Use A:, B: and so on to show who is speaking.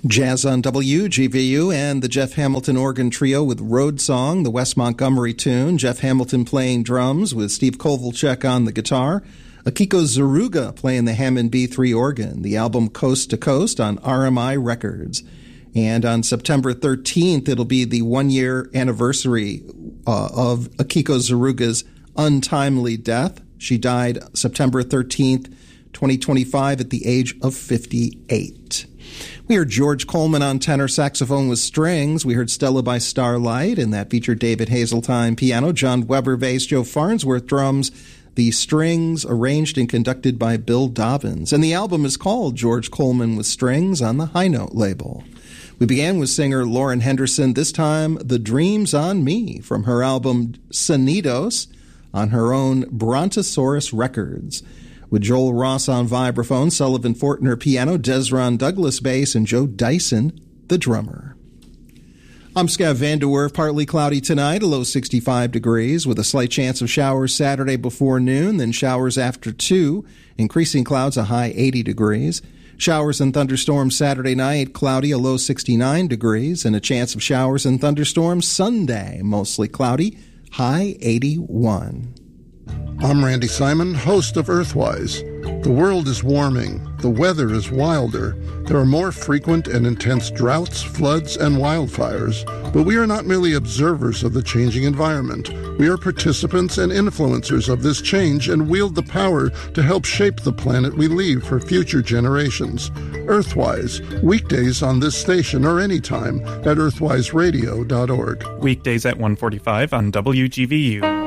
A: Jazz on WGVU and the Jeff Hamilton Organ Trio with Road Song, the Wes Montgomery tune. Jeff Hamilton playing drums with Steve Kovalchuk on the guitar. Akiko Zaruga playing the Hammond B3 organ. The album Coast to Coast on RMI Records. And on September 13th, it'll be the one-year anniversary of Akiko Zaruga's untimely death. She died September 13th, 2025 at the age of 58. We heard George Coleman on tenor saxophone with strings. We heard Stella by Starlight, and that featured David Hazeltine piano, John Weber bass, Joe Farnsworth drums, the strings arranged and conducted by Bill Dobbins. And the album is called George Coleman with Strings on the High Note label. We began with singer Lauren Henderson, this time The Dreams on Me, from her album Sonidos on her own Brontosaurus Records, with Joel Ross on vibraphone, Sullivan Fortner piano, Desron Douglas bass, and Joe Dyson, the drummer. I'm Scav Vanderwerf. Partly cloudy tonight, a low 65 degrees, with a slight chance of showers Saturday before noon, then showers after 2, increasing clouds, a high 80 degrees. Showers and thunderstorms Saturday night, cloudy, a low 69 degrees, and a chance of showers and thunderstorms Sunday, mostly cloudy, high 81.
B: I'm Randy Simon, host of Earthwise. The world is warming. The weather is wilder. There are more frequent and intense droughts, floods, and wildfires. But we are not merely observers of the changing environment. We are participants and influencers of this change and wield the power to help shape the planet we leave for future generations. Earthwise, weekdays on this station or anytime at earthwiseradio.org.
C: Weekdays at 1:45 on WGVU.